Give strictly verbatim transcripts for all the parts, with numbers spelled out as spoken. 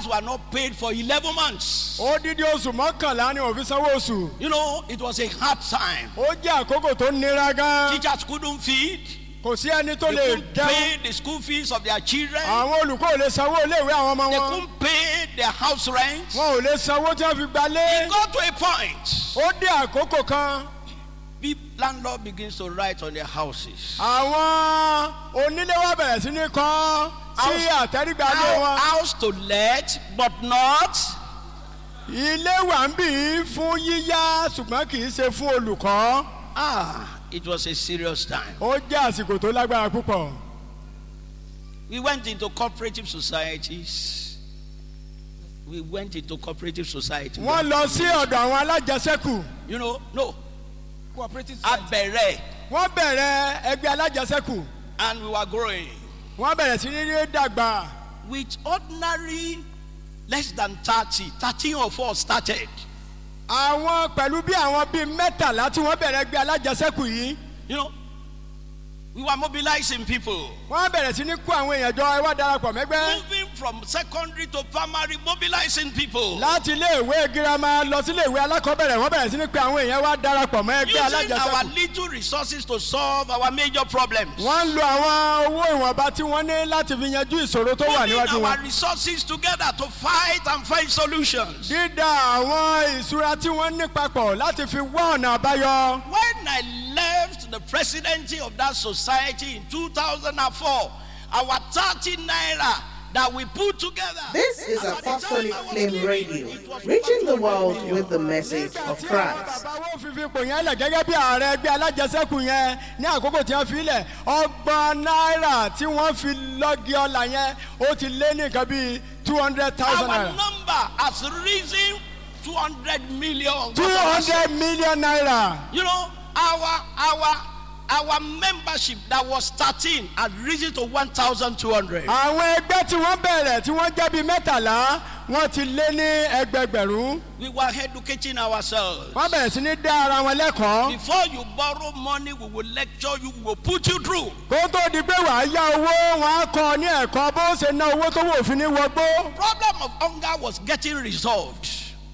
salaries were not paid for eleven months. Odidi oṣù mọ́kànlá ni wọ́n fi sanwó oṣù. You know, it was a hard time. Ó jẹ́ àkókò tó nira gan. Teachers couldn't feed. Kò sí ẹni tó They lè couldn't jẹun. pay the school fees of their children. Àwọn olùkọ́ ò lè sanwó iléèwé àwọn ọmọ They wọn. couldn't pay their house rent. Wọn ò lè sanwó tí wọ́n fi gbalé. It got to a point. Ó dé àkókò kan. The landlord begins to write on their houses. Àwọn onílé wa bẹ̀rẹ̀ sí ní kọ́ sí àtẹ́rígbàlé wọn. House to let, but not. Ilé wà ń bì í fún yíyá ṣùgbọ́n kì í ṣe fún olùkọ́. Ah, it was a serious time. Ó jẹ́ àsìkò tó lágbára púpọ̀. We went into cooperative societies. We went into cooperative society. Wọ́n lọ sí ọ̀dọ̀ àwọn alájẹsẹ́kù. You know, no. Cooperative Abẹ̀rẹ̀. Wọ́n bẹ̀rẹ̀ ẹgbẹ́ alájẹsẹ́kù. And we were growing. Wọ́n bẹ̀rẹ̀ sí ní dàgbà. With ordinary less than thirty, thirteen of us started. Àwọn pẹ̀lú bí àwọn bíi mẹ́tàlá tí wọ́n bẹ̀rẹ̀ ẹgbẹ́ alájẹsẹ́kù yìí. You know, we were mobilizing people. Wọ́n bẹ̀rẹ̀ sí ní kó àwọn èèyàn jọ ẹ wá darapọ̀ mẹ́gbẹ́. Moving from secondary to primary, mobilizing people. Láti ilé ìwé girama lọ sí ilé ìwé alákọ̀ọ́bẹ̀rẹ̀ wọ́n bẹ̀rẹ̀ sí ní pé àwọn èèyàn wá darapọ̀ mọ́ ẹgbẹ́ Using our alájẹsẹ́kù. little resources to solve our major problems. Wọ́n ń lo àwọn owó ìwọ̀nba tí wọ́n ní láti fi yanjú ìṣòro tó wà Putting níwájú our wọn. resources together to fight and find solutions. Dídá àwọn ìṣúra tí wọ́n ní papọ̀ láti fi wá ọ̀nà àbáyọ. When I left the presidency of that society in two thousand four, our thirty naira that we put together. This is Apostolic Flame Radio, reaching the world with the message of Christ. Bàbá wo fífi ipò yẹn lẹ̀ gẹ́gẹ́ bí ààrẹ ẹgbẹ́ alájẹsẹ́kù yẹn ní àkókò tí wọ́n fi lẹ̀ ọgbọ̀n náírà tí wọ́n fi lọ́gì ọ̀la yẹn ó ti lé ní nǹkan bíi two hundred thousand Our naira. number has risen two hundred million. two hundred million naira. You know, our our our membership that was thirteen had risen to one thousand two hundred. Àwọn ẹgbẹ́ tí wọ́n bẹ̀rẹ̀ tí wọ́n jẹ́ bíi mẹ́tàlá wọ́n ti lé ní ẹgbẹgbẹ̀rún. We were educating ourselves. Wọ́n bẹ̀rẹ̀ sí ní dá ara wọn lẹ́kọ̀ọ́. Before you borrow money, we will lecture you, we will put you through. Kó tó di pé wàá yá owó wọn á kọ́ ní ẹ̀kọ́ bó ṣe ná owó tó wò fi ní wọgbó. Problem of hunger was getting resolved.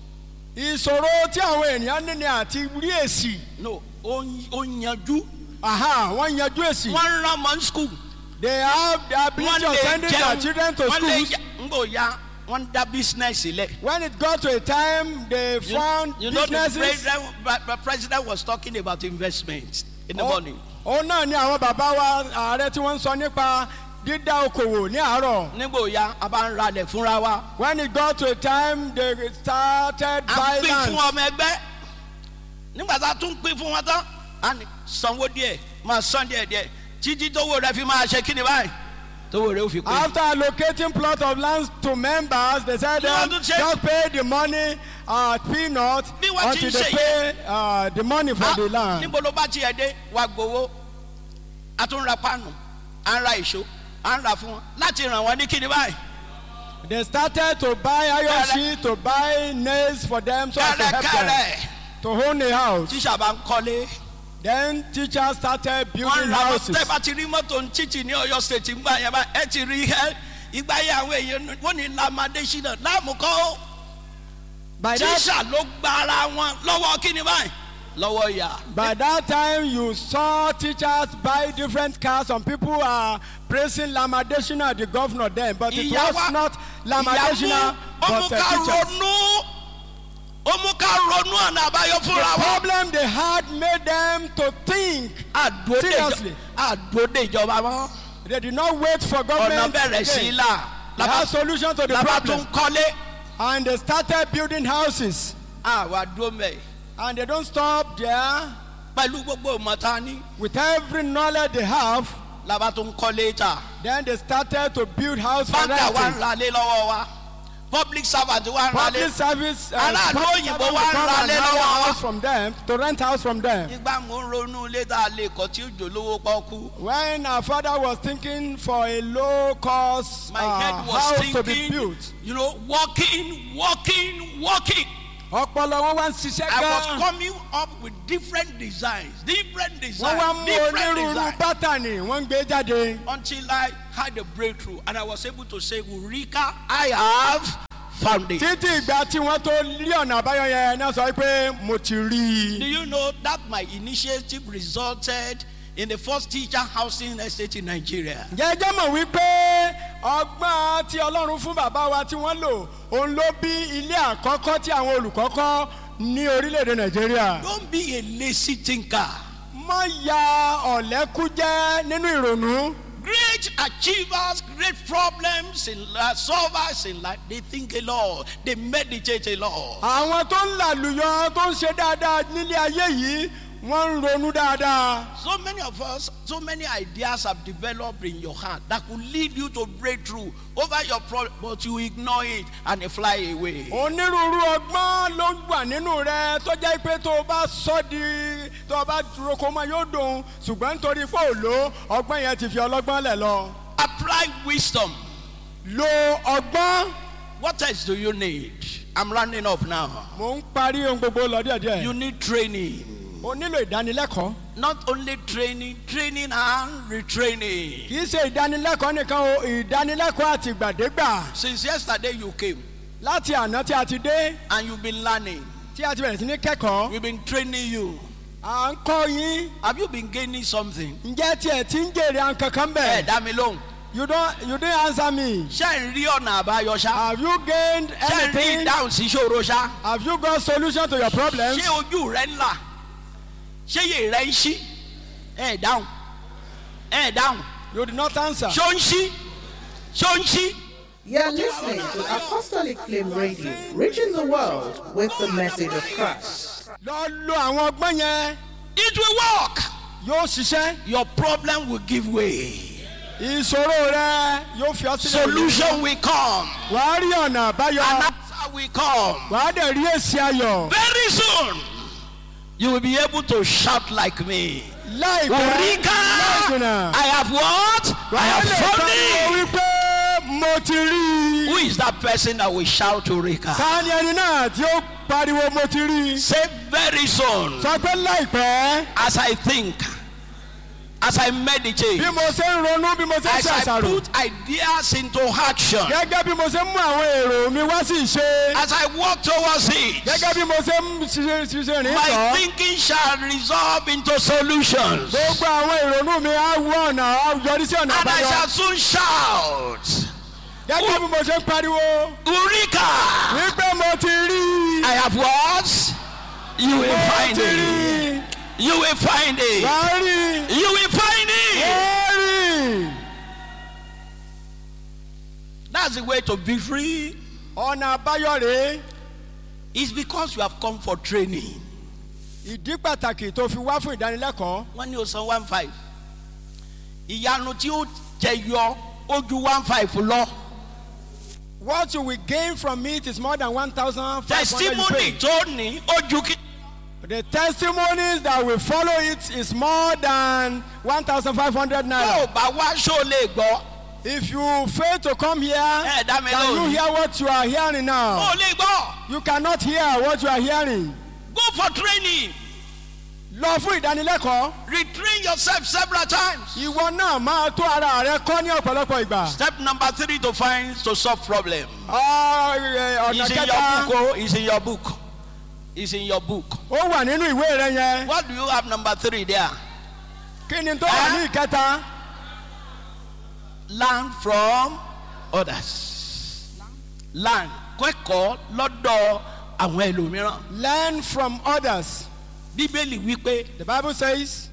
Ìṣòro tí àwọn ènìyàn ní ni àti rí èsì. No, ó yanjú. Aha, wọ́n yanjú èsì. Wọ́n rán ọmọ school. They have the ability of sending their children to schools. Wọ́n lè ya wọ́n dá business sílẹ̀. When it got to a time they found you, you know businesses. The president, the president was talking about investment in the Oh, morning. Ó náà ni àwọn bàbá wa ààrẹ tí wọ́n ń sọ nípa dídá okòwò ní àárọ̀. Nígbò ya a bá ń ralẹ̀ fúnra wa. When it got to a time they started buying A land. pín fún ọmọ ẹgbẹ́. Nígbà tá a tún pín fún wọn tán. A ní sanwó díẹ̀ máa san díẹ̀ díẹ̀ títí tówó rẹ fi máa ṣe kíni báyìí. Tówó rẹ ó fi pé. After allocating plot of land to members, they said No, um, don't say- just pay the money at peanut Bí wọ́n ti until ń they ṣe pay uh, the money for the land. Níbo ló bá tiẹ̀ dé wá gbowó. A tún ra páànù, à ń ra ìṣó, à ń ra fún wọn láti ràn wọ́n ní kíni báyìí. They started to buy iron Kẹrẹ. sheet, to buy nails for them so as to help them Kẹ́rẹ́kẹ́rẹ́ to own a house. tíṣà bá ń kọ́lé. Then teachers started Wọ́n building ra houses. mọ́tò tẹ́ bá ti rí mọ́tò ń títì ní Ọ̀yọ́ state ń gbà yẹn bá ẹ ti rí ẹ ìgbà yẹn àwọn èèyàn wọ́n ní Lamade Shina láàmúkọ́ By that, tíṣà ló gba ara wọn lọ́wọ́ kíni báyìí lọ́wọ́ ìyá. by that time, you saw teachers buy different cars. Some people are praising Lamade Shina, the governor then, but it Ìyá was wa- not Lamade Shina, but ọmú the ká teachers. ronú ọmú ká ronú ọ̀nà àbáyọ The fúnra wa. problem they had made them to think. Seriously. àdóde ìjọba mọ́. They did not wait for ọ̀nà government. bẹ̀rẹ̀ sí again. là. They had solution to the Làbá problem. tún kọ́lé. And they started building houses. àwa dúró mẹ́ And they don't stop there. pẹ̀lú gbogbo ìmọ̀ta ní. With every knowledge they have, Làbá tún kọ́lé ta. then they started to build house for Báńkà wa ń renting. ralé lọ́wọ́ wa. Public servant wa ń Public ralé. service, uh, Aráàlú public òyìnbó servant wa will ń come and ralé hire lọ́wọ́ wa. house from them, to rent house from them. Nígbà mo ń ronú ilé tá a lè kọ́ tí ó jò lówó pọ́kú. When our father was thinking for a low cost My uh, head was house to be thinking, built, you know, walking, walking, walking. ọpọlọ wọn wá ń ṣiṣẹ́ I was gan. coming up with different designs, different Wọ́n designs, wá mú different onírúurú designs. bátànì wọ́n ń gbé jáde. Until I had a breakthrough and I was able to say, Eureka, I have found it. títí ìgbà tí wọ́n tó rí ọ̀nà àbáyọ yẹn náà sọ pé mo ti rí Do i. you know that my initiative resulted in the first teacher housing estate in Nigeria? jẹ́jẹ́ mọ̀ wípé ọgbọ́n tí ọlọ́run fún bàbá wa tí wọ́n lò òun ló bí ilé àkọ́kọ́ tí àwọn olùkọ́ kọ́ ní orílẹ̀-èdè nàìjíríà. Don't be a lazy thinker. má ya ọ̀lẹ́kújẹ́ nínú ìrònú. Great achievers, great problems in life, solvers in life, they think a lot, they meditate a lot. àwọn tó ń làlùyọ tó ń ṣe dáadáa nílé ayé yìí wọ́n ń ronú dáadáa. So many of us, so many ideas have developed in your heart that could lead you to breakthrough over your problem, but you ignore it and they fly away. onírúurú ọgbọ́n ló wà nínú rẹ tó jẹ́ pé tó o bá sọ di tó o bá roko mọ́ yóò dùn ṣùgbọ́n nítorí pé ò lò ọgbọ́n yẹn ti fi ọlọ́gbọ́n lẹ̀ lọ. Apply wisdom. lo ọgbọ́n. What else do you need? I'm rounding up now. mò ń parí ohun gbogbo lọ díẹ̀díẹ̀. You need training. o nílò ìdánilẹ́kọ̀ọ́. Not only training, training and retraining. kì í ṣe ìdánilẹ́kọ̀ọ́ nìkan o ìdánilẹ́kọ̀ọ́ àti ìgbàdégbà. Since yesterday you came láti àná tí a ti dé and you've been learning, tí a ti bẹ̀rẹ̀ sí ní kẹ́kọ̀ọ́. we've been training you. à ń kọ́ yín. Have you been gaining something? ǹjẹ́ tiẹ̀ ti ń jèrè àwọn kankan Ẹ bẹ̀. dá mi lóhùn. you don't you didn't answer me. Ṣé ń rí ọ̀nà àbáyọ ṣá? have you gained Ṣé ń rí anything. ìdáhùn sí ìṣòro ṣá? have you got solution to your problems. Ṣé ojú rẹ ń là? Ṣé yè rẹ ń ṣí? Ẹ dáhùn. Ẹ dáhùn. you did not answer. Ṣé ó ń ṣí? Ṣé ó ń ṣí? You're listening to Apostolic Flame Radio, reaching the world with the message of Christ. lọ lo àwọn ọgbọ́n yẹn. It will work. yóò ṣiṣẹ́. Your problem will give way. ìṣòro rẹ yóò fi ọ sílẹ̀. Solution will come. wàá rí ọ̀nà àbáyọ. An answer will come. wàá dẹ̀ rí èsì ayọ̀. Very soon, you will be able to shout like me. láìpẹ́ Eureka! láìjìnà. I have what? I wàá have lè found pariwo it. wípé mo ti rí Who i. is that person that will shout Eureka? ta ni ẹni náà tí ó pariwo mo ti rí i. Say very soon, sọ pé láìpẹ́ as I think, as I meditate, bí mo ṣe ń ronú bí mo ṣe ń as ṣe I àṣàrò. put ideas into action, gẹ́gẹ́ bí mo ṣe ń mú àwọn èrò mi wá sí ìṣe. as I walk towards it, gẹ́gẹ́ bí mo ṣe ń ṣiṣẹ́ ṣiṣẹ́ rìn my tọ́. thinking shall resolve into solutions. gbogbo àwọn ìrònú mi á wọ ọ̀nà á yọrí sí ọ̀nà And I àbáyọ. shall soon shout, gẹ́gẹ́ bí mo ṣe ń pariwo Eureka! wípé mo ti rí I have what? You will mo find ti it. rí You will find it. wàá rí You will find it. wàá rí. That's the way to be free. ọ̀nà àbáyọ rèé. It's because you have come for training. ìdí pàtàkì tó fi wá fún ìdánilẹ́kọ̀ọ́. Wọ́n ní o san one five. Ìyanu tí ó jẹyọ ó ju one five lọ. what you will gain from it is more than one thousand five hundred you Testimony pay. tó ní ó ju kí. the testimonies that will follow it is more than one thousand five hundred Tó naira. o bá wá ṣó lè gbọ́. if you fail to come here. Ẹ dá mi can you lóhùn. hear what you are hearing now. O lè gbọ́. you cannot hear what you are hearing. Go for training. lọ fún ìdánilẹ́kọ̀ọ́. Retrain yourself several times. ìwọ náà máa tó ara rẹ kọ́ ní ọ̀pọ̀lọpọ̀ ìgbà. Step number three to find to solve problem. Ọ, ẹ, ọ̀nà It's in your kẹta book. Oh, it's in your book. It's in your book. ó wà nínú ìwé rẹ yẹn. What do you have number three there? kí ni tó wà ní ìkẹta. Learn from others. Learn. Kẹ́kọ̀ọ́ lọ́dọ̀ àwọn ẹlòmíràn. learn from others. Bíbélì wípé the bible says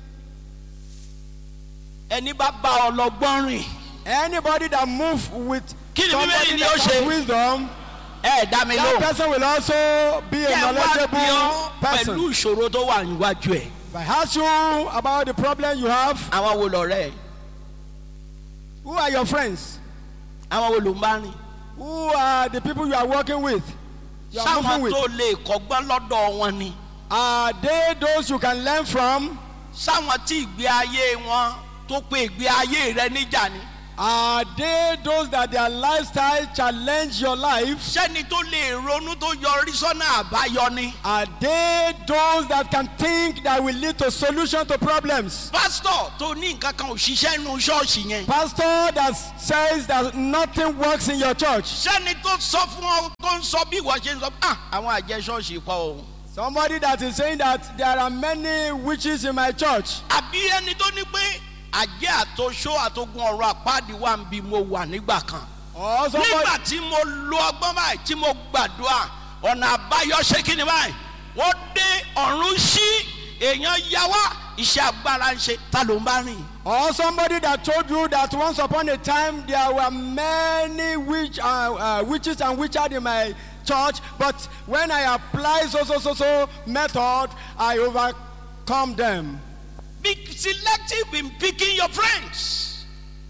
ẹni bá bá ọlọ́gbọ́n rìn. anybody that move with Kí ni somebody Bíbélì ni that ó has ṣe? wisdom Ẹ dá mi that lóhùn. person will also be a Kẹ́ wá bí knowledgeable ọ person. pẹ̀lú ìṣòro tó wà níwájú ẹ̀. if I ask you about the problem you have, Àwọn wo lọ̀rẹ́ ẹ̀? who are your friends? Àwọn wo ló ń bá rìn? who are the people you are working with? you are Sáwọn moving tó with? lè kọ́gbọ́n lọ́dọ̀ wọn ni. are they those you can learn from? Sáwọn tí ìgbé ayé wọn tó pé ìgbé ayé rẹ níjà ni. Are they those that their lifestyle challenge your life? sẹ́ni tó lè ronú tó yọrí sọ́nà àbáyọ ni. Are they those that can think that will lead to solution to problems? pásítọ̀ tó ní nǹkan kan ò ṣiṣẹ́ nínú ṣọ́ọ̀ṣì yẹn. Pastor that says that nothing works in your church. sẹ́ni tó sọ fún ọ tó ń sọ bí ìwọ ṣe ń sọ ah àwọn àjẹ́ ṣọ́ọ̀ṣì pọ̀ o. Somebody that is saying that there are many witches in my church. àbí ẹni tó ní pé àjẹ́ àtòṣó àtògùn ọ̀rọ̀ àpáàdì wà ń bí mo wà nígbà kan. Or somebody, nígbà tí mo lo ọgbọ́n báyìí tí mo gbàdúrà ọ̀nà àbáyọ ṣe kí ni báyìí wọ́n dé ọ̀run sí èèyàn yá wá iṣẹ́ agbára ń ṣe ta ló ń bá rìn. or somebody that told you that once upon a time there were many witch, uh, uh, witches and witches in my church, but when I apply so so so so method, I overcome them. Be selective in picking your friends.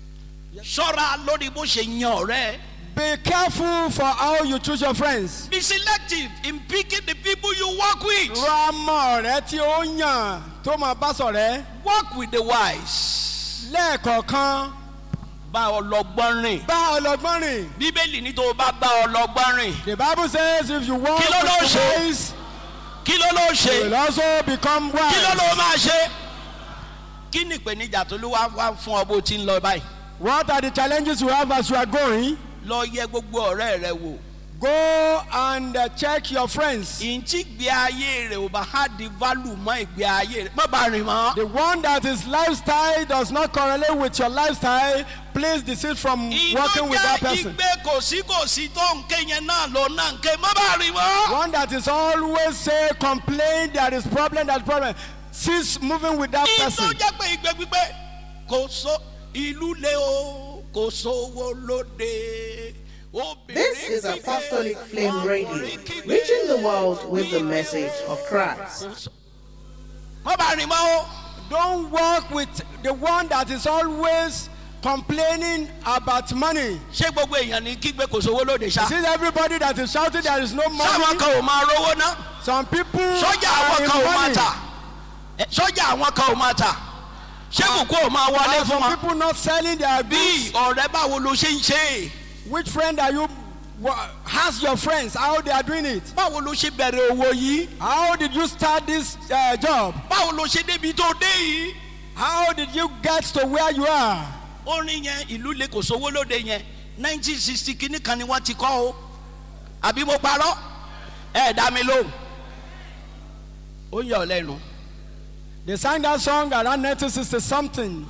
ṣọ́ra lórí bó ṣe yan ọ̀rẹ́. Be careful for how you choose your friends. Be selective in picking the people you work with. Ramọ rẹ tí ó yàn tó máa bá sọ̀rẹ́. Work with the wise. Lẹ́ẹ̀kọ̀ọ̀kan Bá ọlọ́gbọ́n rìn. bá ọlọ́gbọ́n rìn. Bíbélì ní tó o bá bá ọlọ́gbọ́n rìn. The Bible says if you want Kí ló ló to ṣe? be wise, Kí ló ló you ṣe? will also become Kí ló wise. ló máa ṣe? Kí ni ìpèníjà tó ló wá wá fún ọ bó ti ń lọ báyìí? What are the challenges you have as you are going? Lọ yẹ gbogbo ọ̀rẹ́ rẹ wò. Go and uh, check your friends. Ìǹtí ìgbé ayé rẹ̀ ò bá há di value mọ́ ìgbé ayé rẹ̀. Má bàa rìn mọ́. The one that his lifestyle does not correlate with your lifestyle, please desist from working with that person. ìgbé kò sí kò sí tó ń ké yẹn náà ló náà ń ké má bàa rìn mọ́. One that is always say complain there is problem that is problem. Cease moving with that ìtò person. jẹ́ pé ìgbé gbígbé kò so ìlú lé o kò sówó lóde. This is Apostolic Flame Radio, reaching the world with the message of Christ. má bàa rìn mọ́ o. Don't work with the one that is always complaining about money. ṣé gbogbo èèyàn ní kígbe kò sówó lóde ṣá. See everybody that is shouting there is no sáwọn money. kan ò máa rówó ná. Some people sọ́jà are àwọn in kan ò máa money. tà. Eh, sọ́jà àwọn kan ò máa tà. ṣé kòkó ò máa wọlé And fún some wọn. people not selling their bí goods. ọ̀rẹ́ báwo ló ṣe ń ṣe. Which friend are you? wha- Ask your friends how they are doing it. báwo ló ṣe bẹ̀rẹ̀ owó yìí. How did you start this uh, job? báwo ló ṣe débi tó dé yìí. How did you get to where you are? orin yẹn ìlú lè kò sówó lóde yẹn nineteen sixty kìíní kan ni wọ́n ti kọ́ o àbí mo parọ́ ẹ dá mi lóhùn ó yà ọ́ lẹ́nu. They sang that song around nineteen sixty something.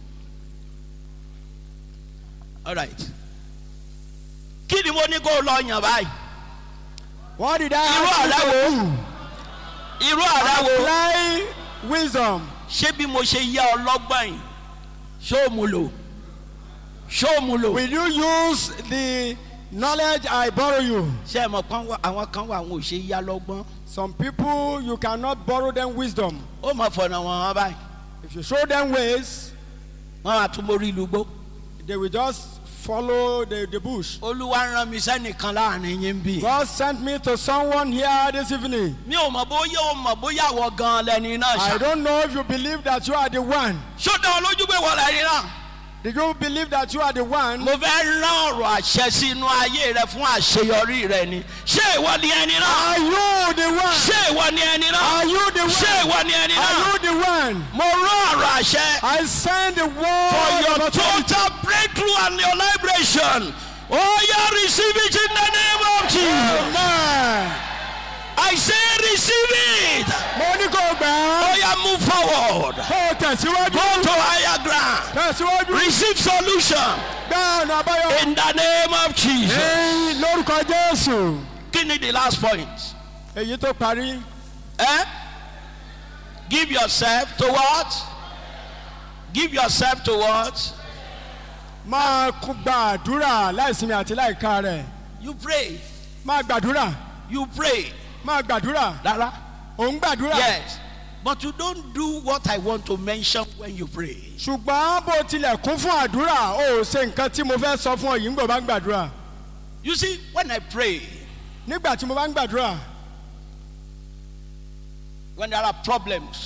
all right kí ni mo ní kó o lọ yàn báyìí. What did I irú ask ọ̀rẹ́ you wo to do? irú ọ̀rẹ́ wo Apply wisdom. ṣé bí mo ṣe yá ọlọ́gbọ́n yìí ṣó o mu lò ṣó o mu lò. Will you use the knowledge I borrow you? ṣé ẹ mọ̀ pọ́n wá àwọn kan wà àwọn ò ṣe yá lọ́gbọ́n. Some people you cannot borrow them wisdom. ó mọ̀ fọ̀nà wọn wọn báyìí If you show them ways, wọ́n máa tún mórí ìlú gbó. they will just follow the, the bush. olúwa rán mi sẹ́nìkan láàrin yín bí. God sent me to someone here this evening. mi ò mọ̀ bóyá o mọ̀ bóyá wọ gan lẹ́ni náà I ṣá. don't know if you believe that you are the one. ṣó dá ọ lójú pé wọ́n lẹ́ni náà. Did you believe that you are the one? mo fẹ́ rán ọ̀rọ̀ àṣẹ sínú ayé rẹ fún àṣeyọrí rẹ ni. ṣé ìwọ ni ẹni náà. Are you the one? ṣé ìwọ ni ẹni náà. Are you the ṣé one? ìwọ ni ẹni náà. Are you the one? mo rán ọ̀rọ̀ àṣẹ I send the word for your of authority. total breakthrough and your liberation. oh yeah, receive it in the name of Jesus. Amen. I say receive it. Mo ní kó gbà oh á. yeah, move forward. Kó tẹ̀síwájú. go to higher ground. Tẹ̀síwájú. receive solution Gbá ọ̀nà àbáyọ. in the name of Jesus. Èyí lórúkọ Jésù. kí ni the last point. Èyí tó parí. Eh? Give yourself to what? Give yourself to what? Máa kú gbàdúrà láìsinmi àti láìka rẹ̀. You pray. Máa gbàdúrà. You pray. Máa gbàdúrà. Rárá. Ò ń gbàdúrà. Yes. But you don't do what I want to mention when you pray. Ṣùgbọ́n bó tilẹ̀ kún fún àdúrà, ó ṣe nǹkan tí mo fẹ́ sọ fún ọ yìí nígbà bá ń gbàdúrà. You see, when I pray, Nígbà tí mo bá ń gbàdúrà, when there are problems, tí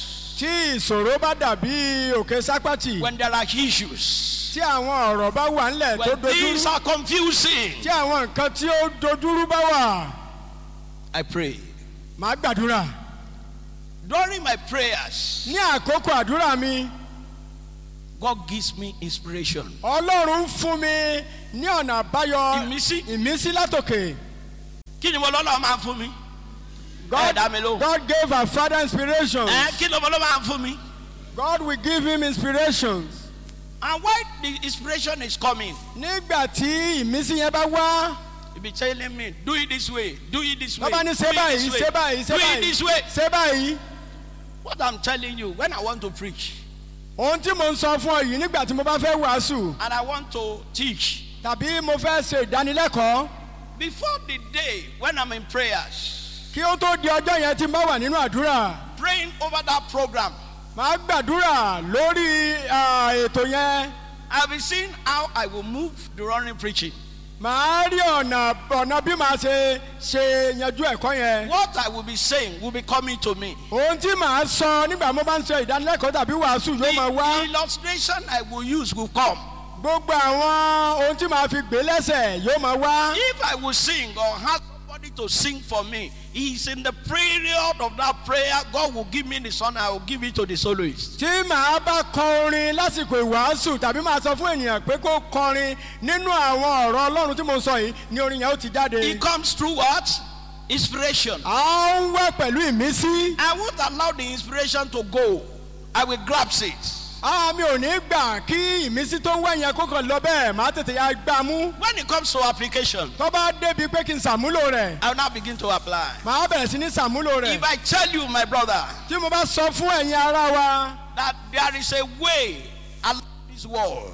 tí ìṣòro bá dàbí òkè sápátì. when there are issues, tí àwọn ọ̀rọ̀ bá wà ńlẹ̀ tó when things dojúrú. are confusing, tí àwọn nǹkan tí ó dojúrú bá wà. I pray. màá gbàdúrà. During my prayers, ní àkókò àdúrà mi. God gives me inspiration. Ọlọ́run fún mi ní ọ̀nà àbáyọ. Ìmísí. ìmísí látòkè. Kí ni mo lọ́lọ́ máa ń fún mi? God, Ẹ dá mi lóhùn. God gave our father inspirations. Ẹ kí ló mo lọ́ máa ń fún mi? God will give him inspirations. And when the inspiration is coming, nígbà tí ìmísí yẹn bá wá. he be telling me, do it this way, do it this way, bàbá ní do ṣe it báyìí this way, ṣe báyìí do ṣe it báyìí this way. ṣe báyìí. What I'm telling you, when I want to preach ohun tí mo ń sọ fún ọ yìí nígbà tí mo bá fẹ́ wàásù. and I want to teach, tàbí mo fẹ́ ṣe ìdánilẹ́kọ̀ọ́. before the day when I'm in prayers, kí ó tó di ọjọ́ yẹn tí mo bá wà nínú àdúrà. praying over that program, màá gbàdúrà lórí ah, ètò yẹn. I'll be seeing how I will move during preaching. màá rí ọ̀nà ọ̀nà bí màá ṣe ṣe yanjú ẹ̀kọ́ yẹn. What I will be saying will be coming to me. ohun tí màá sọ nígbà mo bá ń ṣe ìdánilẹ́kọ̀ọ́ tàbí wàásù yóò máa The wá. illustration I will use will come. gbogbo àwọn ohun tí màá fi gbé lẹ́sẹ̀ yóò máa wá. If I will sing or have somebody to sing for me, it's in the period of that prayer, God will give me the song, I will give it to the soloist. tí màá bá kọ orin lásìkò ìwàásù tàbí màá sọ fún ènìyàn pé kó kọrin nínú àwọn ọ̀rọ̀ ọlọ́run tí mo sọ yìí ni orin yẹn ó ti jáde. It comes through what? Inspiration. à ń wá pẹ̀lú ìmísí. I won't allow the inspiration to go. I will grasp it. a mi ò ní gbà kí ìmísí tó ń wá yẹn kó kàn lọ bẹ́ẹ̀ màá tètè ya gbà mú. When it comes to application, tó bá débi pé kí n ṣàmúlò rẹ̀ I will now begin to apply. màá bẹ̀rẹ̀ sí ní ṣàmúlò rẹ̀. If I tell you, my brother, tí mo bá sọ fún ẹ̀yin ará wa that there is a way along this wall,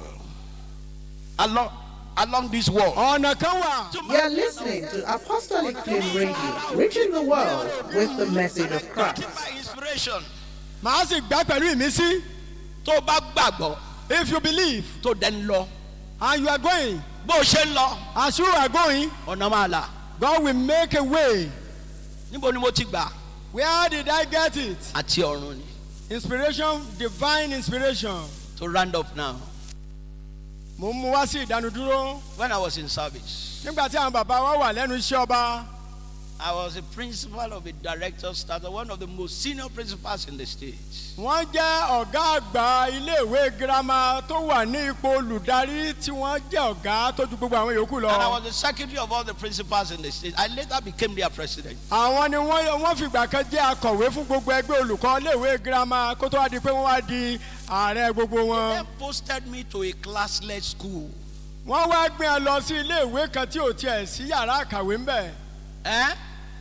along, along this wall, ọ̀nà kan wà. to You're listening to Apostolic Flame Radio, reaching the world with the message of Christ. my inspiration, màá sì gbà pẹ̀lú ìmísí. tó bá gbàgbọ́, if you believe tó dẹ̀ ń lọ, and you are going bó o ṣe ń lọ, as you are going ọ̀nà máa là. God will make a way. Níbo ni mo ti gbà? Where did I get it? Àti ọ̀run ni. Inspiration, divine inspiration. To round up now, mo mú wá sí ìdánudúró. when I was in service, nígbà tí àwọn bàbá wa wà lẹ́nu iṣẹ́ ọba. I was a principal of a director staff, one of the most senior principals in the state. wọ́n jẹ́ ọ̀gá àgbà iléèwé girama tó wà ní ipò olùdarí tí wọ́n jẹ́ ọ̀gá tó ju gbogbo àwọn yòókù And I lọ. was the secretary of all the principals in the state. I later became their president. àwọn ni wọ́n wọ́n fìgbà kan jẹ́ akọ̀wé fún gbogbo ẹgbẹ́ olùkọ́ iléèwé girama kó tó wá di pé wọ́n wá di ààrẹ gbogbo They wọn. posted me to a classless school. wọ́n wá gbé ẹ lọ sí iléèwé kan tí ò tiẹ̀ sí yàrá àkàwé ń bẹ̀. Eh?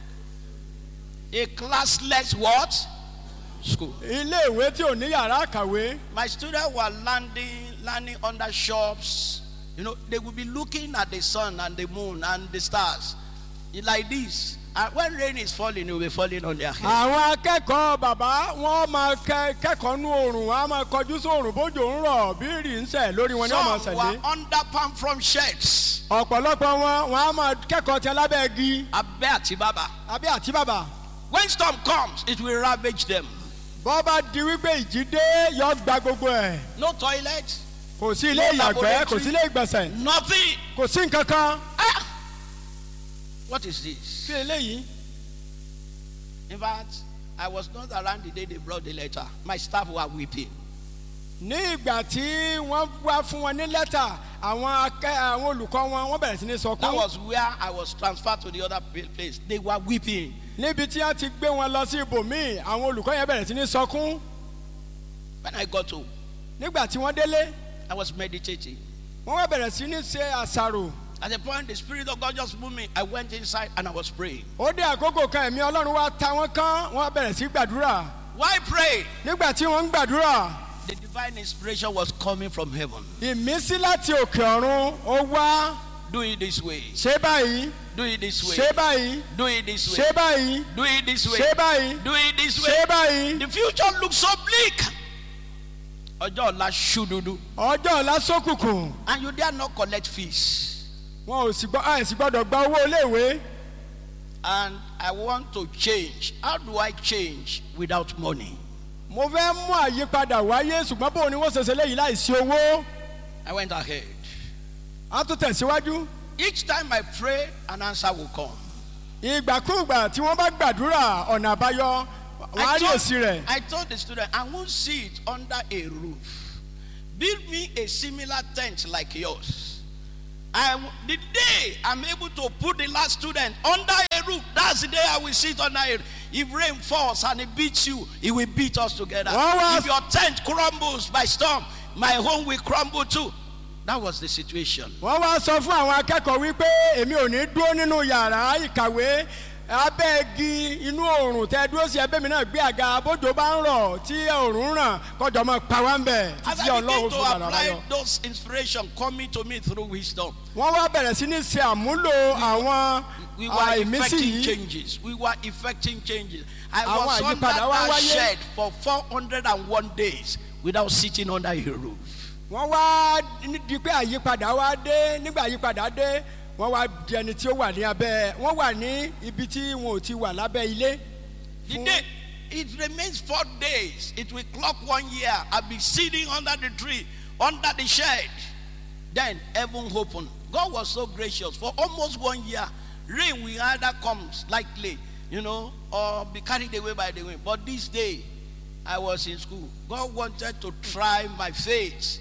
A classless what? School. iléèwé tí ò ní yàrá àkàwé. My students were landing, landing under shops. You know, they would be looking at the sun and the moon and the stars. Like this. And when rain is falling, it will be falling on their head. àwọn akẹ́kọ̀ọ́ bàbá wọ́n máa kẹ́- kẹ́kọ̀ọ́ nú oòrùn wọ́n á máa kọjú sóòrùn bójú ń rọ̀ bí rì ń sẹ̀ lórí wọn ni wọ́n máa Some were sẹ̀lé. under palm frond sheds. ọ̀pọ̀lọpọ̀ wọn wọ́n á máa kẹ́kọ̀ọ́ tẹ lábẹ́ igi Abẹ́ àti bàbà. àbí àti bàbà. When storm comes, it will ravage them. bọ́ bá di wípé ìjì dé yọ gba gbogbo ẹ̀. No toilet, kò sí ilé No ìyàgbẹ́ kò laboratory. sí ilé ìgbọ̀nsẹ̀ nothing. kò sí nǹkan kan. Ah! What is this? sí eléyìí. In fact, I was not around the day they brought the letter. My staff were weeping. ní ìgbà tí wọ́n wá fún wọn ní lẹ́tà àwọn akẹ́ àwọn olùkọ́ wọn wọ́n bẹ̀rẹ̀ sí ní That sọkún. was where I was transferred to the other place. They were weeping. níbi tí wọ́n ti gbé wọn lọ sí ibòmíì àwọn olùkọ́ yẹn bẹ̀rẹ̀ sí ní sọkún. When I got home, nígbà tí wọ́n délé I was meditating. wọ́n wá bẹ̀rẹ̀ sí ní ṣe àṣàrò. At the point, the Spirit of God just moved me. I went inside and I was praying. ó dé àkókò kan ẹ̀mí ọlọ́run wá ta wọ́n kán wọ́n bẹ̀rẹ̀ sí gbàdúrà. Why pray? nígbà tí wọ́n ń gbàdúrà The divine inspiration was coming from heaven. ìmísí láti òkè ọ̀run ó wá. Do it this way. ṣé báyìí Do it this way. ṣé báyìí Do it this way. ṣé báyìí Do it this way. ṣé báyìí Do it this way. ṣé báyìí. The future looks so bleak. Ọjọ́ ọ̀la ṣú dúdú. ọjọ́ ọ̀la ṣókùnkùn And you dare not collect fees. wọn ò sì gbọ́ ẹ̀ sì gbọ́dọ̀ gba owó iléèwé. And I want to change. How do I change without money? mo fẹ́ mú àyípadà wáyé ṣùgbọ́n bó ni wọ́n ṣe ṣe léyìí láìsí owó. I went ahead. a tún tẹ̀síwájú. Each time I pray, an answer will come. ìgbàkúùgbà tí wọ́n bá gbàdúrà ọ̀nà àbáyọ wọ́n á rí èsì rẹ̀. I told the student, I won't see it under a roof. Build me a similar tent like yours. I, the day I'm able to put the last student under a roof, that's the day I will sit under it. If rain falls and it beats you, it will beat us together. Oh, if your tent crumbles by storm, my home will crumble too. That was the situation. wọ́n wá sọ fún àwọn akẹ́kọ̀ọ́ wípé èmi ò ní dúró nínú yàrá ìkàwé abẹ́ igi inú oòrùn tẹ́ dúró sí ẹgbẹ́ mi náà gbé àga bójò bá ń rọ̀ tí oòrùn ràn kọjọ mọ́ pa wá ń bẹ̀ As títí I begin ọlọ́run to fún bàbá apply yọ. those inspiration coming to me through wisdom, wọ́n wá bẹ̀rẹ̀ sí ní ṣe àmúlò àwọn we were àìmísí effecting yìí. changes. We were effecting changes. I Àwọn was under àyípadà wá that wáyé. shed for four hundred one days without sitting under a roof. wọ́n wá di pé àyípadà wá dé nígbà àyípadà dé wọ́n wá di ẹni tí ó wà ní abẹ́ wọ́n wà ní ibi tí wọn ò ti wà lábẹ́ ilé. The day it remains four days, it will clock one year. I'll be sitting under the tree, under the shade. Then heaven opened. God was so gracious. For almost one year, rain will either come slightly, you know, or be carried away by the wind. But this day, I was in school. God wanted to try my faith.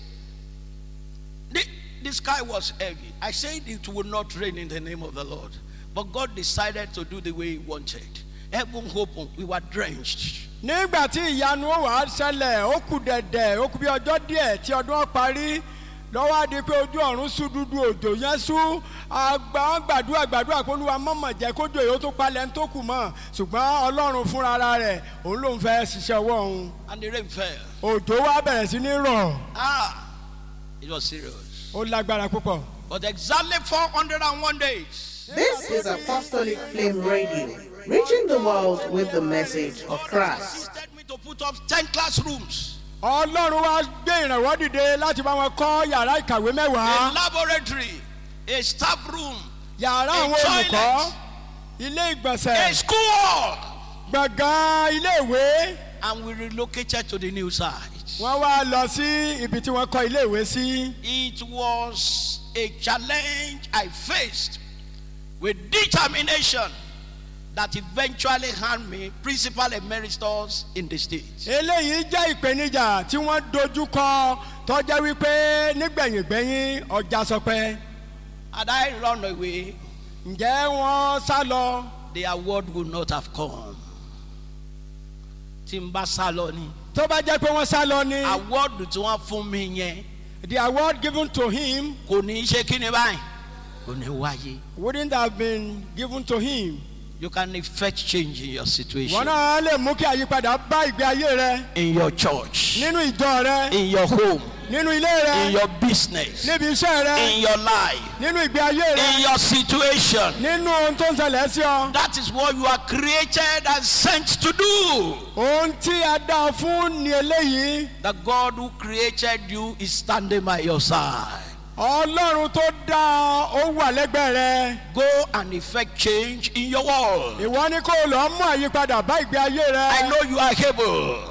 The, the sky was heavy. I said it would not rain in the name of the Lord. But God decided to do the way He wanted. Heaven opened. We were drenched. nígbà tí ìyanu ó wà á ṣẹlẹ̀ ó kù dẹ̀dẹ̀ ó kù bí ọjọ́ díẹ̀ tí ọdún ó parí lọ́wọ́ á di pé ojú ọ̀run sú dúdú òjò yẹn sú àgbà gbàdúrà gbàdúrà pé Olúwa mọ̀mọ̀ jẹ́ kójò yìí ó tó palẹ̀ ń tó kù mọ́ ṣùgbọ́n Ọlọ́run fúnra ara rẹ̀ òun ló ń fẹ́ ṣiṣẹ́ ọwọ́ òun. And the rain fell. òjò wá bẹ̀rẹ̀ sí ní rọ̀ Ah, it was serious. ó lágbára púpọ̀. But exactly four hundred one days, This is Apostolic Flame Radio, reaching the world with the message of Christ. He me to put up ten classrooms, Ọlọ́run wá gbé ìrànwọ́ dìde láti bá wọn kọ́ yàrá ìkàwé a mẹ́wàá laboratory, a staff room, yàrá a àwọn olùkọ́ toilet, ilé a ìgbọ̀nsẹ̀ school hall, gbọ̀ngàn ilé ìwé. and we relocated to the new site. wọ́n wá lọ sí ibi tí wọ́n kọ́ ilé ìwé sí. It was a challenge I faced with determination that eventually earned me principal emeritus in the state. eléyìí jẹ́ ìpèníjà tí wọ́n dojú kọ tó jẹ́ wípé nígbẹ̀yìngbẹ̀yìn ọjà sọpẹ́. Had I run away, ǹjẹ́ wọ́n sá lọ? the award would not have come. Tí n bá sá lọ ni, tó bá jẹ́ pé wọ́n sá lọ ni. award tí wọ́n fún mi yẹn the award given to him kò ní í ṣe kí ni báyìí, kò ní wáyé. wouldn't have been given to him. You can effect change in your situation, wọ́n náà lè mú kí àyípadà bá ìgbé ayé rẹ in your church, nínú ìjọ rẹ in your home, nínú ilé rẹ in your business, níbi iṣẹ́ rẹ in your life, nínú ìgbé ayé rẹ in your situation. nínú ohun tó ń ṣẹlẹ̀ sí ọ. That is what you are created and sent to do. ohun tí a dá ọ fún ni eléyìí. The God who created you is standing by your side. Ọlọ́run tó dá ọ ó wà lẹ́gbẹ̀ẹ́ rẹ. Go and effect change in your world. ìwọ ni kó o lọ mú àyípadà bá ìgbé ayé rẹ. I know you are able.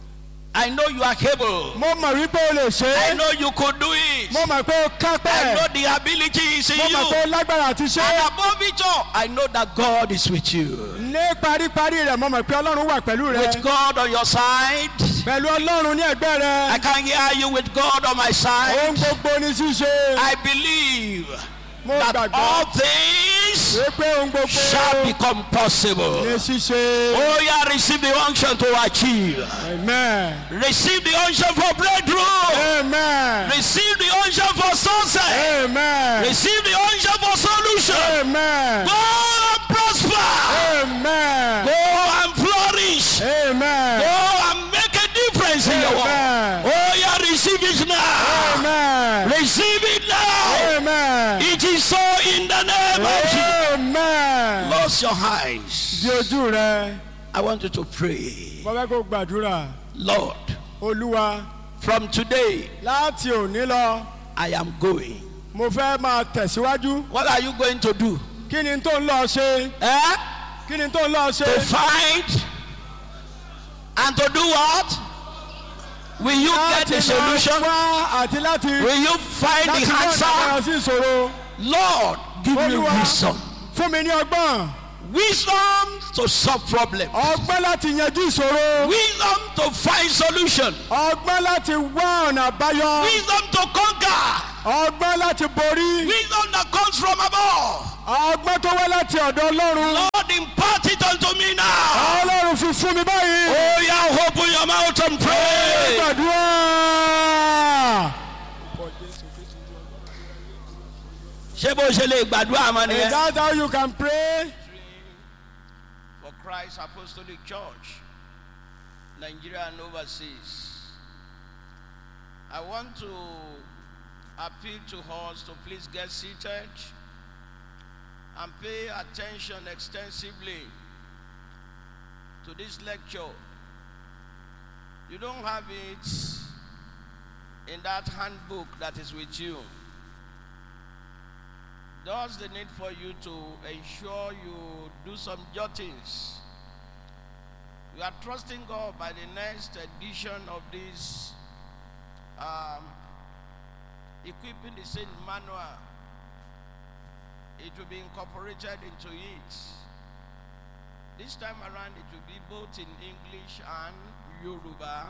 I know you are able. mo mọ̀ wípé o lè ṣe I é. know you could do it. mo mọ̀ pé o I kápẹ́. know the ability is in mo mọ̀ pé o you. lágbára àti ṣe And é. above it all, I know that God is with you. ní paríparí rẹ̀ mo mọ̀ pé Ọlọ́run wà pẹ̀lú With rẹ. God on your side, pẹ̀lú Ọlọ́run ní ẹ̀gbẹ́ I rẹ. can hear you with God on my ohun side. gbogbo ní ṣíṣe. I believe mo that gbàgbọ́ all things wípé ohun gbogbo shall become possible. ní ṣíṣe. Oh yeah, receive the unction to achieve. amen. Receive the unction for breakthrough. amen. Receive the unction for success. amen. Receive the unction for solution. amen. Go and prosper. amen. Go and flourish. amen. Go and make a difference in your world. Amen. Oh yeah, receive it now. amen. Receive it now. amen. It is so in the name of Jesus. amen. Close your eyes. di ojú rẹ. I want you to pray. mo fẹ́ kó gbàdúrà. Lord, Olúwa from today, láti òní lọ I am going. mo fẹ́ máa tẹ̀síwájú. What are you going to do? kí ni tó ń lọ ṣe? Eh? kí ni tó ń lọ To ṣe? find and to do what? Will you get the solution? àti láti Will you find the láti answer? wọ́n sí ìṣòro. Lord, give me Olúwa, wisdom. fún mi ní ọgbọ́n. Wisdom to solve problems. Ọgbọ́n láti yanjú ìṣòro. Wisdom to find solution. Ọgbọ́n láti wá ọ̀nà àbáyọ. Wisdom to conquer. Ọgbọ́n láti borí. Wisdom that comes from above. Ọgbọ́n tó wá láti ọ̀dọ̀ Ọlọ́run. Lord, impart it unto me now. Ọlọ́run fi fún mi báyìí. Oh, yeah, open your mouth and pray. Gbàdúrà. Ṣé bó ṣe lè gbàdúrà mọ́ Is nìyẹn? that how you can pray? For Christ Apostolic Church, Nigeria and overseas. I want to appeal to us to please get seated and pay attention extensively to this lecture. You don't have it in that handbook that is with you. Thus the need for you to ensure you do some jottings. We are trusting God by the next edition of this um, Equipping the Saint Manual. It will be incorporated into it. This time around it will be both in English and Yoruba.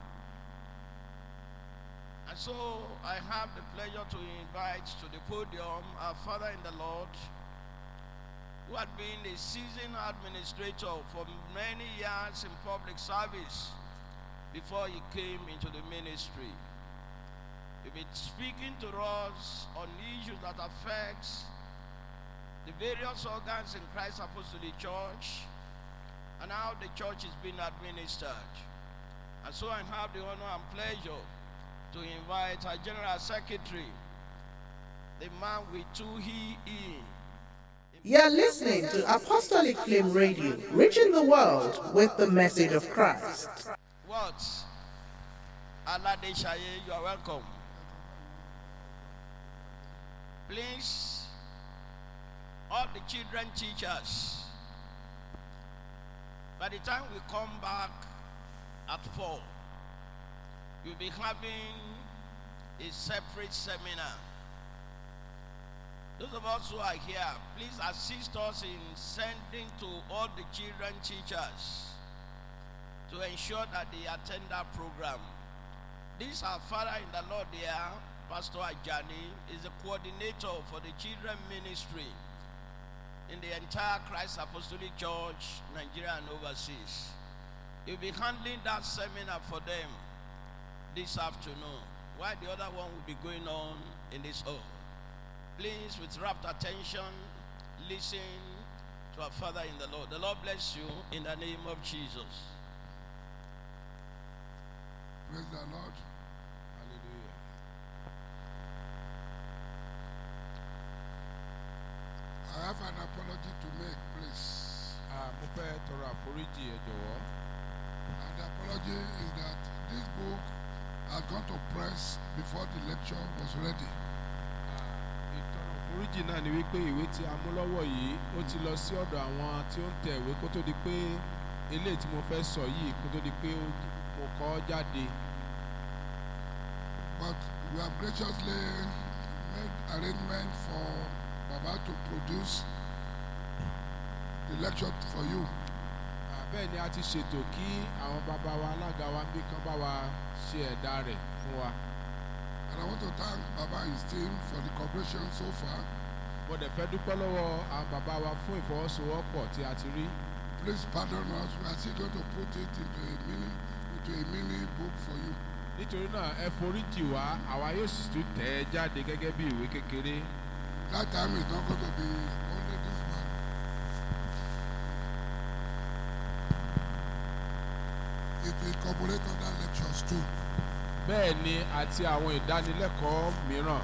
And so I have the pleasure to invite to the podium our Father in the Lord, who had been a seasoned administrator for many years in public service before he came into the ministry. He'll be speaking to us on issues that affect the various organs in Christ Apostolic Church and how the church is being administered. And so I have the honor and pleasure to invite our General Secretary, the man with two he in. You're listening to Apostolic Flame Radio, reaching the world with the message of Christ. What? Alade Shaye, you are welcome. Please, all the children teachers, by the time we come back at four, we'll be having a separate seminar. Those of us who are here, please assist us in sending to all the children teachers to ensure that they attend that program. This our Father in the Lord here, Pastor Ajani, is the coordinator for the children ministry in the entire Christ Apostolic Church, Nigeria and overseas. He'll be handling that seminar for them this afternoon, while the other one will be going on in this hall. Please, with rapt attention, listen to our Father in the Lord. The Lord bless you in the name of Jesus. Praise the Lord. Hallelujah. I have an apology to make, please. Mo fẹ́ tọrọ àforíjì ẹ jọ̀wọ́. And the apology is that this book had gone to press before the lecture was ready. Ìtọrọ àforíjì náà ni wípé ìwé tí a mú lọ́wọ́ yìí ó ti lọ sí ọ̀dọ̀ àwọn tí ó ń tẹ̀ ìwé kó tó di pé eléyìí tí mo fẹ́ sọ yìí kó tó di pé mo kọ ọ́ jáde. But we have graciously made arrangement for Baba to produce the lecture for you. Bẹ́ẹ̀ ni a ti ṣètò kí àwọn bàbá wa alága wa bí kán bá wa ṣe ẹ̀dá rẹ̀ fún wa. And I want to thank Baba and his team for the cooperation so far. Mo dẹ̀ fẹ́ dúpẹ́ lọ́wọ́ àwọn bàbá wa fún ìfọwọ́sowọ́pọ̀ tí a ti rí. Please pardon us. We are still going to put it into a mini into a mini book for you. Nítorí náà ẹ foríjì wá àwa yóò sì tún tẹ̀ ẹ́ jáde gẹ́gẹ́ bí ìwé kékeré. That time is not going to be only this one. It will incorporate other lectures too. Bẹ́ẹ̀ ni àti àwọn ìdánilẹ́kọ̀ọ́ mìíràn.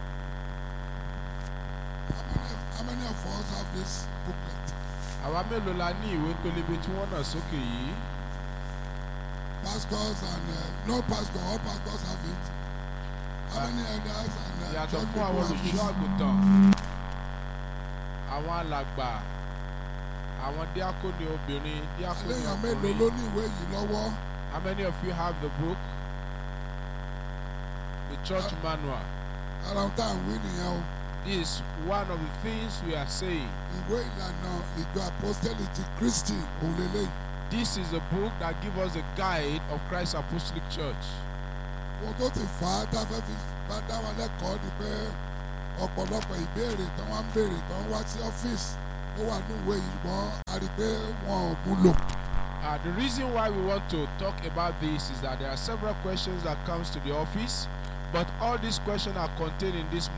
How many, how many of us have this booklet? Àwa mélòó la ní ìwé pélébé tí wọ́n nà sókè yìí? Pastors and uh, no pastor, all pastors have it. How many elders and uh, Yàtọ̀ church fún people àwọn have olùṣọ́ it? àgùntàn, àwọn alàgbà, àwọn díákónì obìnrin, díákónì Àléèyàn mélòó ọkùnrin. ló ní ìwé yìí lọ́wọ́? How many of you have the book? church manual. Ara ohun tá à ń wí nìyẹn o. Is one of the things we are saying. Ìwé ìlànà ìjọ apostolic ti Kristi òun lélẹ́yìí. This is a book that gives us a guide of Christ's Apostolic Church. Ohun tó ti fà á tá a fẹ́ fi bá dá wa lẹ́kọ̀ọ́ ni pé ọ̀pọ̀lọpọ̀ ìbéèrè tí wọ́n ń béèrè tí wọ́n wá sí ọ́fíìsì ó wà ní ìwé yìí ṣùgbọ́n a rí i pé wọn ò mú lò. Uh, the reason why we want to talk about this is that there are several questions that comes to the office, but all these questions are contained in this